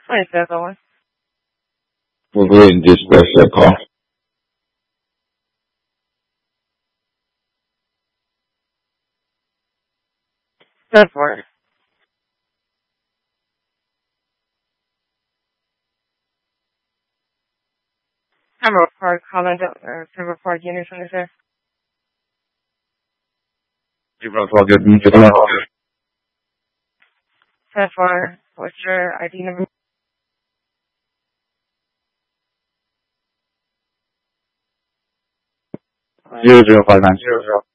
What is the other one? We'll go ahead and dispatch that call. Go for it. Pembroke Park, Holland, Pembroke Park, Unit 26. Pembroke Park, Unit 26. 10-4, what's your ID number? 0059.